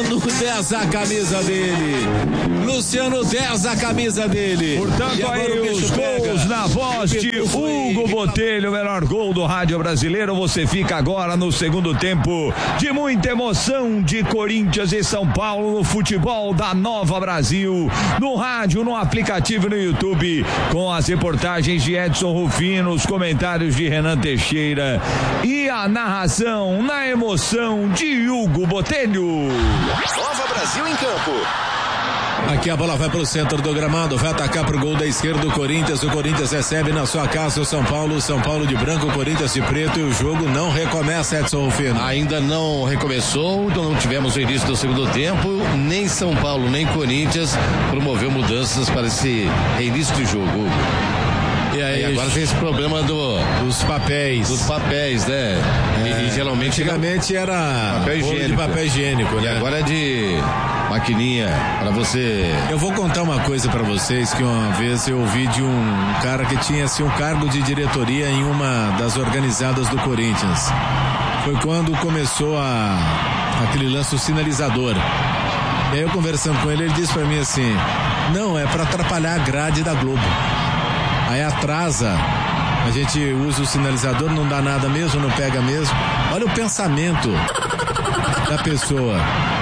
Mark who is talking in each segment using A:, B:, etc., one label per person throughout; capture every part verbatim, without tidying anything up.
A: Luciano dez a camisa dele. Luciano dez a camisa dele.
B: Portanto, aí os gols na voz de Hugo Botelho, o melhor gol do rádio brasileiro. Você fica agora no segundo tempo de muita emoção de Corinthians e São Paulo no futebol da Nova Brasil, no rádio, no aplicativo, no YouTube, com as reportagens de Edson Rufino, os comentários de Renan Teixeira e a narração na emoção de Hugo Botelho.
C: Nova Brasil em campo.
A: Aqui a bola vai para o centro do gramado, vai atacar para o gol da esquerda do Corinthians. O Corinthians recebe na sua casa o São Paulo, São Paulo de branco, Corinthians de preto, e o jogo não recomeça, Edson Rufino.
D: Ainda não recomeçou, então não tivemos o início do segundo tempo, nem São Paulo nem Corinthians promoveu mudanças para esse reinício de jogo. E aí, e agora tem esse problema do,
A: dos papéis.
D: Dos papéis, né? É, e, e geralmente.
A: Antigamente era
D: papel higiênico.
A: de papel higiênico, né?
D: E agora é de maquininha para você.
A: Eu vou contar uma coisa para vocês que uma vez eu ouvi de um cara que tinha assim um cargo de diretoria em uma das organizadas do Corinthians. Foi quando começou a aquele lance do sinalizador. E aí eu conversando com ele, ele disse para mim assim: não, é para atrapalhar a grade da Globo. Aí atrasa, a gente usa o sinalizador, não dá nada mesmo, não pega mesmo. Olha o pensamento da pessoa.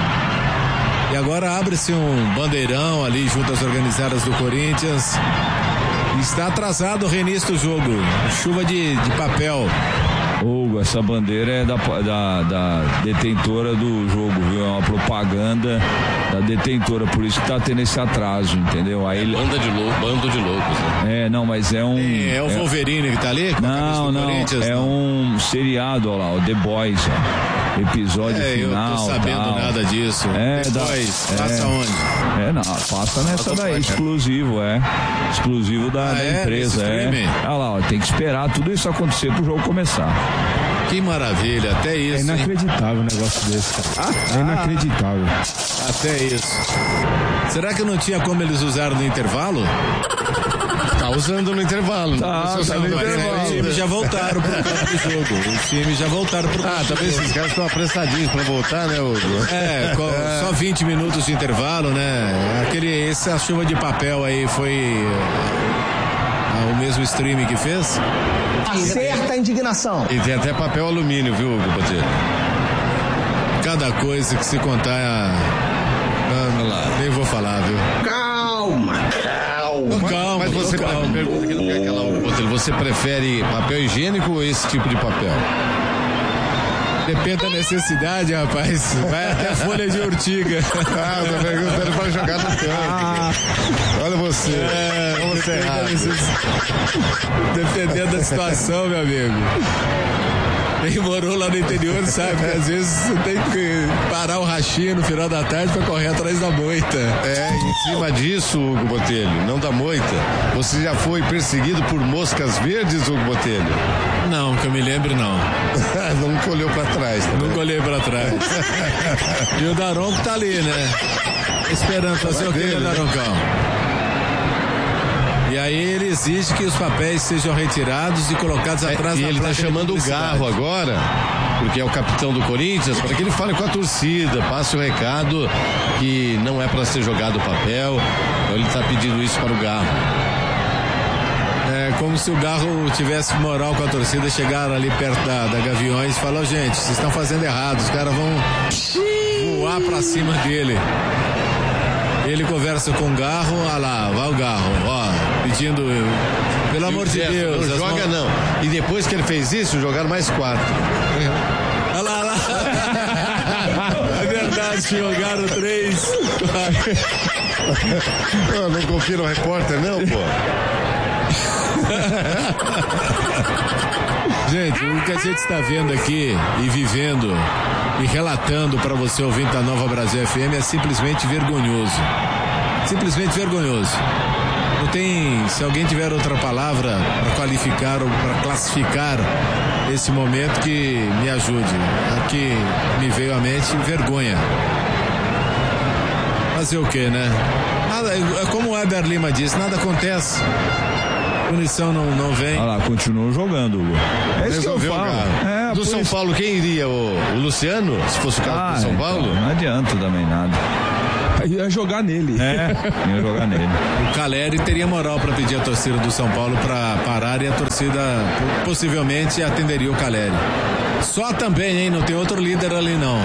A: E agora abre-se um bandeirão ali junto às organizadas do Corinthians. Está atrasado o reinício do jogo. Chuva de, de papel.
B: Hugo, essa bandeira é da, da, da detentora do jogo, viu? É uma propaganda da detentora, por isso que tá tendo esse atraso, entendeu? Aí
D: é banda de louco, bando de loucos, né?
B: É, não, mas é um...
A: É, é o Wolverine é, que tá ali? Com
B: não, não, é não. um seriado, ó lá, o The Boys, ó. Episódio
A: é,
B: final.
A: Eu tô sabendo
B: tal.
A: nada disso.
B: É,
A: Depois,
B: da,
A: passa
B: é,
A: onde?
B: É, não, passa nessa daí, exclusivo, é. Exclusivo da,
A: ah,
B: da
A: é?
B: empresa, é. Olha lá, ó, tem que esperar tudo isso acontecer pro jogo começar.
A: Que maravilha, até isso.
E: É inacreditável um negócio desse, cara. Ah, é inacreditável.
A: Até isso. Será que não tinha como eles usaram no intervalo?
D: Tá usando no intervalo.
B: Tá, tá no intervalo.
A: Os times já voltaram pro campo do jogo. Os times já voltaram pro campo.
D: Ah, talvez esses caras estão apressadinhos pra voltar, né, Hugo?
A: É, com, é, só vinte minutos de intervalo, né? Aquele, essa chuva de papel aí foi uh, o mesmo stream que fez?
F: Acerta a indignação.
D: E tem até papel alumínio, viu, Hugo Botelho?
A: Cada coisa que se contar, ah, lá, nem vou falar, viu?
F: Calma, calma.
A: Calma,
D: mas você
A: calma.
D: pergunta que não quer aquela, Hugo Botelho, você prefere papel higiênico ou esse tipo de papel?
A: Depende da necessidade, rapaz. Vai até folha de urtiga.
D: Ah, eu tô perguntando pra jogar no campo. Ah, olha você.
A: É,
D: olha você errado.
A: Dependendo da situação, meu amigo. Quem morou lá no interior sabe que às vezes você tem que parar o rachinho no final da tarde pra correr atrás da moita.
D: É, em cima disso, Hugo Botelho, não da moita, você já foi perseguido por moscas verdes, Hugo Botelho?
A: Não, que eu me lembre, não.
D: Nunca olhou pra trás. Tá
A: Nunca olhei pra trás. E o Daronco tá ali, né? Esperando fazer o que, né, Daroncão? E aí ele exige que os papéis sejam retirados e colocados
D: é,
A: atrás
D: e
A: da
D: ele tá chamando o Garro agora, porque é o capitão do Corinthians, para que ele fale com a torcida, passe o recado que não é para ser jogado o papel. Então ele tá pedindo isso para o Garro.
A: É como se o Garro tivesse moral com a torcida, chegaram ali perto da, da Gaviões e falou: gente, vocês estão fazendo errado, os caras vão voar pra cima dele. Ele conversa com o Garro, olha lá, vai o Garro, ó, pedindo, pelo amor de Deus.
D: Não joga mãos... não. E depois que ele fez isso, jogaram mais quatro.
A: Olha lá, olha lá. É verdade, jogaram três.
D: Não, não confia no repórter, não, pô.
A: Gente, o que a gente está vendo aqui e vivendo e relatando para você, ouvinte da Nova Brasil F M, é simplesmente vergonhoso. Simplesmente vergonhoso. Não tem, se alguém tiver outra palavra para qualificar ou para classificar esse momento, que me ajude. Aqui me veio à mente vergonha. Fazer o quê, né? Nada, é como o Weber Lima disse, nada acontece. Punição não, não vem.
B: Olha lá, continuou jogando, Hugo. É isso que eu falo.
D: É, do São Paulo, quem iria? O, o Luciano, se fosse o caso ah, do São Paulo?
B: Então, não adianta também nada.
E: Ia jogar nele.
B: É, ia jogar nele.
A: O Caleri teria moral para pedir a torcida do São Paulo para parar e a torcida possivelmente atenderia o Caleri. Só também, hein? Não tem outro líder ali, não.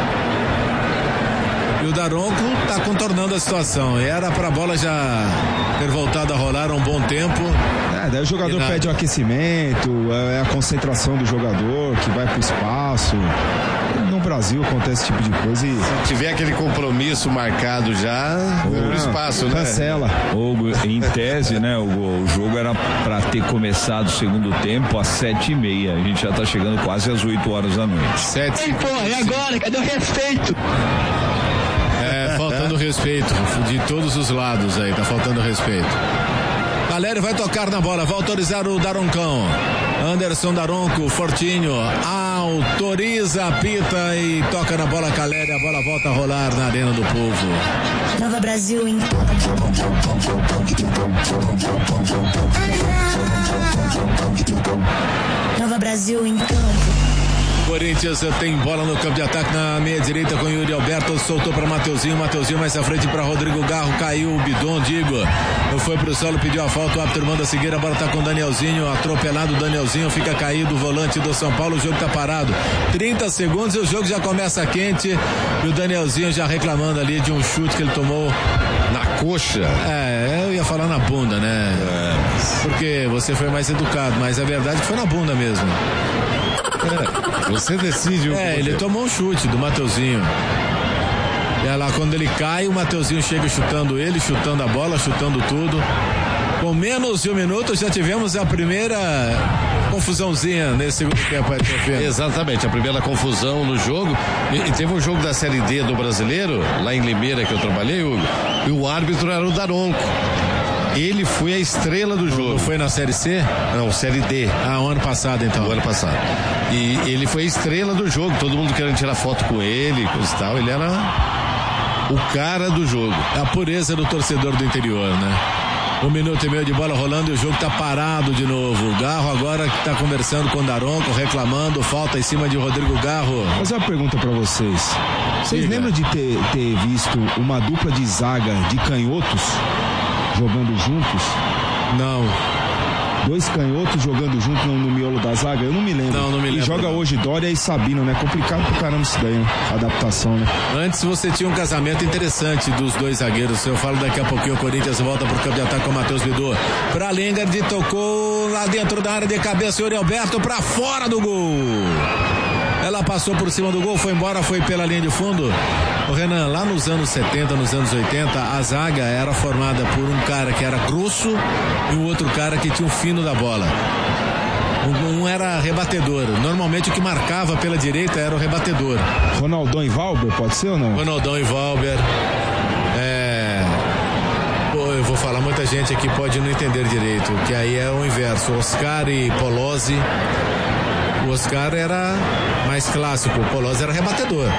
A: E o Daronco tá contornando a situação. Era pra bola já ter voltado a rolar há um bom tempo.
E: É, daí o jogador pede o aquecimento, é a concentração do jogador que vai pro espaço. No Brasil acontece esse tipo de coisa e...
D: Se tiver aquele compromisso marcado já, no espaço, né?
E: Cancela.
B: Hugo, em tese, né, Hugo, o jogo era pra ter começado o segundo tempo às sete e meia. A gente já tá chegando quase às oito horas da noite.
A: Sete.
F: Ei, porra, e agora? Cadê o respeito?
A: É, faltando respeito de todos os lados aí, tá faltando respeito. Caleri vai tocar na bola, vai autorizar o Daroncão. Anderson Daronco, fortinho, autoriza, apita e toca na bola Caleri, a bola volta a rolar na Arena do Povo.
G: Nova Brasil em Nova Brasil em campo.
A: Corinthians tem bola no campo de ataque na meia direita com Yuri Alberto, soltou para Mateuzinho, Mateuzinho mais à frente para Rodrigo Garro, caiu o bidon, digo, foi pro solo, pediu a falta, o árbitro manda seguir, a bola tá com o Danielzinho, atropelado o Danielzinho, fica caído o volante do São Paulo, o jogo tá parado, trinta segundos e o jogo já começa quente, e o Danielzinho já reclamando ali de um chute que ele tomou
D: na coxa.
A: É, eu ia falar na bunda, né? É. Porque você foi mais educado, mas a verdade é que foi na bunda mesmo.
D: É, você decide o
A: É, ele tomou um chute do Mateuzinho. E lá, quando ele cai, o Mateuzinho chega chutando ele, chutando a bola, chutando tudo. Com menos de um minuto já tivemos a primeira confusãozinha nesse segundo tempo.
D: Exatamente, a primeira confusão no jogo. E, e teve um jogo da Série D do Brasileiro, lá em Limeira que eu trabalhei, Hugo, e o árbitro era o Daronco. Ele foi a estrela do jogo.
A: Não foi na Série C?
D: Não, Série D.
A: Ah, o ano passado então.
D: O ano passado. E ele foi a estrela do jogo. Todo mundo querendo tirar foto com ele, coisa e tal. Ele era o cara do jogo.
A: A pureza do torcedor do interior, né? Um minuto e meio de bola rolando e o jogo tá parado de novo. O Garro agora que tá conversando com o Daronco, reclamando, falta em cima de Rodrigo Garro.
E: Vou fazer uma pergunta pra vocês. Vocês Diga. lembram de ter, ter visto uma dupla de zaga de canhotos jogando juntos?
A: Não.
E: Dois canhotos jogando junto no, no miolo da zaga? Eu não me lembro.
A: Não, não me lembro.
E: E joga
A: não.
E: hoje Dória e Sabino, né? Complicado pro caramba isso daí, né? A adaptação, né?
A: Antes você tinha um casamento interessante dos dois zagueiros. Eu falo daqui a pouquinho, o Corinthians volta pro campo de ataque com o Matheus Bidu. Pra Lingard, tocou lá dentro da área de cabeça, Yuri Alberto pra fora do gol. Ela passou por cima do gol, foi embora, foi pela linha de fundo. O Renan, lá nos anos setenta, nos anos oitenta, a zaga era formada por um cara que era grosso e um outro cara que tinha o fino da bola. Um, um era rebatedor. Normalmente o que marcava pela direita era o rebatedor.
E: Ronaldão e Valber, pode ser ou não?
A: Ronaldão e Valber. É... Pô, eu vou falar, muita gente aqui pode não entender direito, que aí é o inverso. Oscar e Polozzi. O Oscar era mais clássico, o Polozzi era rebatedor.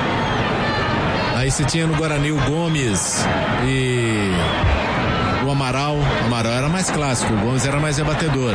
A: Aí você tinha no Guarani o Gomes e o Amaral. O Amaral era mais clássico, o Gomes era mais rebatedor.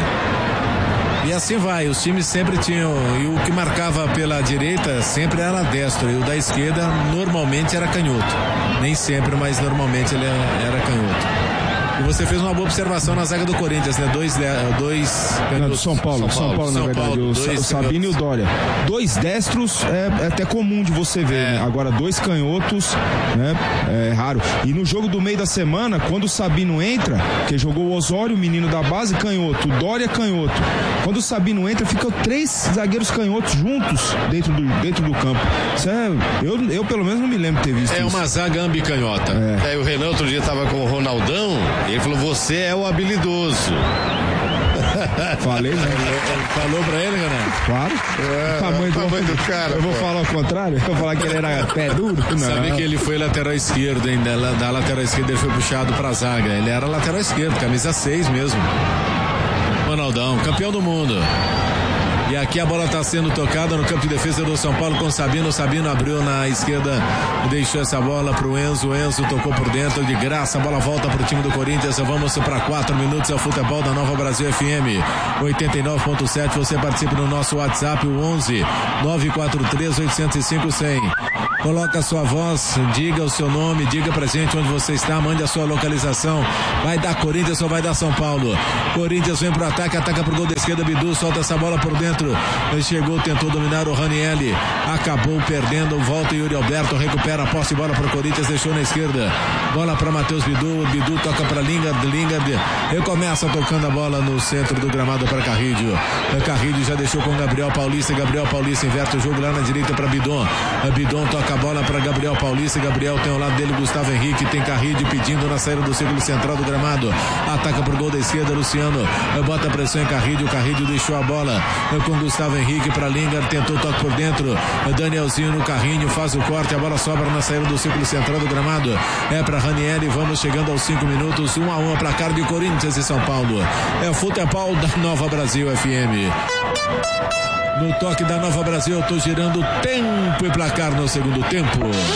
A: E assim vai, os times sempre tinham, e o que marcava pela direita sempre era destro, e o da esquerda normalmente era canhoto. Nem sempre, mas normalmente ele era canhoto. E você fez uma boa observação na zaga do Corinthians, né? Dois, dois
E: Não, do São Paulo, São Paulo, São Paulo na São verdade. Paulo, o, o Sabino e o Dória. Dois destros é, é até comum de você ver, é. né? Agora, dois canhotos, né? É raro. E no jogo do meio da semana, quando o Sabino entra, que jogou o Osório, o menino da base, canhoto, o Dória, canhoto. Quando o Sabino entra, ficam três zagueiros canhotos juntos dentro do, dentro do campo. Isso é, eu, eu, pelo menos, não me lembro de ter visto
A: é
E: isso.
A: É uma zaga ambicanhota.
D: É. É, o Renan outro dia tava com o Ronaldão. Ele falou, você é o habilidoso.
E: Falei, né?
A: Falou pra ele, Renan?
E: Claro.
D: É, o tamanho, do, tamanho do cara.
E: Eu vou
D: pô.
E: falar ao contrário? Eu vou falar que ele era pé duro? Não.
A: Sabe que ele foi lateral esquerdo, hein? Da, da lateral esquerda ele foi puxado pra zaga. Ele era lateral esquerdo, camisa seis mesmo. Ronaldão, campeão do mundo. E aqui a bola está sendo tocada no campo de defesa do São Paulo com Sabino. Sabino abriu na esquerda e deixou essa bola para o Enzo. O Enzo tocou por dentro de graça. A bola volta para o time do Corinthians. Vamos para quatro minutos. É o futebol da Nova Brasil F M oitenta e nove ponto sete. Você participa no nosso WhatsApp, o onze nove quatro três oito zero cinco cem. Coloca a sua voz, diga o seu nome, diga pra gente onde você está, mande a sua localização. Vai dar Corinthians ou vai dar São Paulo? Corinthians vem pro ataque, ataca pro gol da esquerda, Bidu solta essa bola por dentro. Ele chegou, tentou dominar o Ranieri, acabou perdendo, volta Yuri Alberto, recupera a posse, bola pro Corinthians, deixou na esquerda. Bola pra Matheus Bidu, Bidu toca pra Lingard, Lingard recomeça tocando a bola no centro do gramado para Carrídio. Carrídio já deixou com Gabriel Paulista, Gabriel Paulista inverte o jogo lá na direita para Bidon. Bidon toca a bola para Gabriel Paulista, Gabriel tem ao lado dele Gustavo Henrique, tem Carrídio pedindo na saída do círculo central do gramado, ataca por gol da esquerda, Luciano bota a pressão em Carrídio, Carrídio deixou a bola com Gustavo Henrique para Lingard, tentou toque por dentro, Danielzinho no Carrinho, faz o corte, a bola sobra na saída do círculo central do gramado, é para Ranieri, vamos chegando aos cinco minutos, um a um, placar de Corinthians e São Paulo. É o futebol da Nova Brasil F M. No toque da Nova Brasil, eu tô girando tempo e placar no segundo tempo.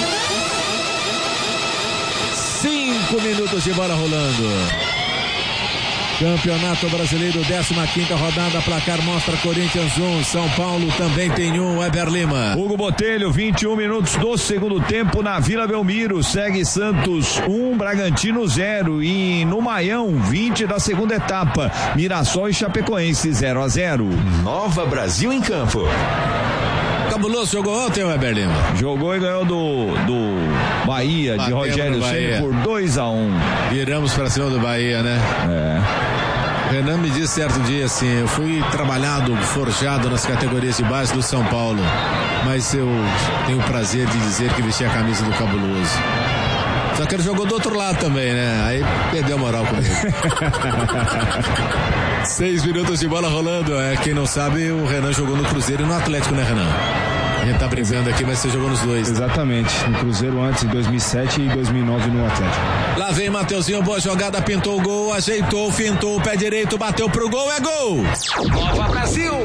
A: Cinco minutos de bola rolando. Campeonato Brasileiro, décima quinta rodada, placar mostra Corinthians um, São Paulo também tem um, Weber Lima.
B: Hugo Botelho, vinte e um minutos do segundo tempo na Vila Belmiro, segue Santos um, Bragantino zero e no Maião, vinte da segunda etapa, Mirassol e Chapecoense zero a zero.
C: Nova Brasil em campo.
A: Cabuloso jogou ontem, Weber Lima?
B: Jogou e ganhou do, do Bahia, Bateu de Rogério Ceni por dois a um.
A: Viramos pra cima do Bahia, né?
B: É.
A: Renan me disse certo dia assim, eu fui trabalhado, forjado nas categorias de base do São Paulo, mas eu tenho o prazer de dizer que vesti a camisa do Cabuloso. Só que ele jogou do outro lado também, né? Aí perdeu a moral comigo. Seis minutos de bola rolando. É, quem não sabe, o Renan jogou no Cruzeiro e no Atlético, né, Renan? A gente tá brincando aqui, mas você jogou nos dois.
E: Exatamente. No Cruzeiro antes, em dois mil e sete e dois mil e nove no Atlético.
A: Lá vem Mateuzinho, boa jogada, pintou o gol, ajeitou, fintou o pé direito, bateu pro gol, é gol!
C: Nova Brasil!